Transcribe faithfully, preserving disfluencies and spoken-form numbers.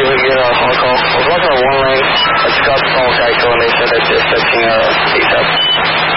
we get a phone call? I was watching on one lane. I just got the phone with Geico, and they said that they're expecting a